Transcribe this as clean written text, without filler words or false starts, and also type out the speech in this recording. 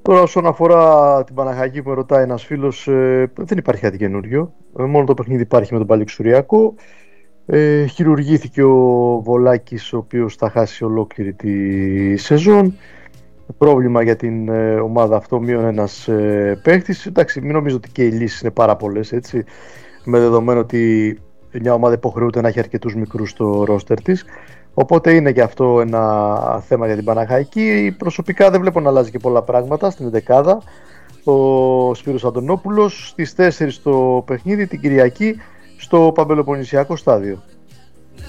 Τώρα, όσον αφορά την Παναχαϊκή που με ρωτάει ένας φίλος, δεν υπάρχει κάτι καινούριο. Μόνο το παιχνίδι υπάρχει με τον Παλιξουριακό. Χειρουργήθηκε ο Βολάκης, ο οποίος θα χάσει ολόκληρη τη σεζόν. Πρόβλημα για την ομάδα αυτό, μείον ένας παίχτης. Εντάξει, μην νομίζω ότι και οι λύσεις είναι πάρα πολλές, έτσι. Με δεδομένο ότι μια ομάδα υποχρεούται να έχει αρκετούς μικρούς στο ρόστερ της. Οπότε είναι και αυτό ένα θέμα για την Παναχαϊκή. Προσωπικά δεν βλέπω να αλλάζει και πολλά πράγματα στην 11η. Ο Σπύρος Αντωνόπουλος στις 4 το παιχνίδι την Κυριακή στο Παμπελοποννησιακό στάδιο.